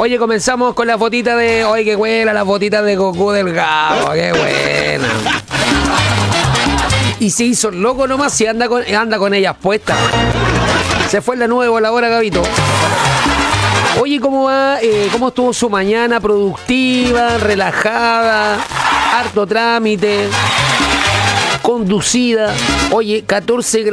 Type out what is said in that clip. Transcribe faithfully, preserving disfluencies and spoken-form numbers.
Oye, comenzamos con la fotita de... Oye, qué buena la fotita de Goku Delgado. Qué buena. Y se hizo loco nomás y anda con, anda con ellas puestas. Se fue en la nueva voladora, Gabito. Oye, ¿cómo va? Eh, ¿Cómo estuvo su mañana? ¿Productiva? ¿Relajada? ¿Harto trámite? ¿Conducida? Oye, catorce grados.